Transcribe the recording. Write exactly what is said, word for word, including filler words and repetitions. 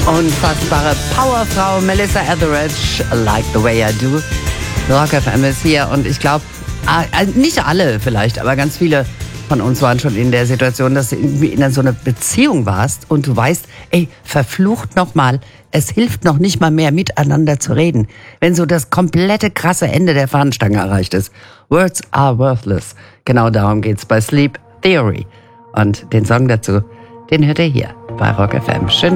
Unfassbare Powerfrau Melissa Etheridge, Like the Way I Do. Rock F M ist hier und ich glaube, nicht alle vielleicht, aber ganz viele von uns waren schon in der Situation, dass du irgendwie in so einer Beziehung warst und du weißt, ey, verflucht nochmal, es hilft noch nicht mal mehr miteinander zu reden, wenn so das komplette krasse Ende der Fahnenstange erreicht ist. Words are worthless. Genau darum geht's bei Sleep Theory. Und den Song dazu, den hört ihr hier bei Rock F M. Schön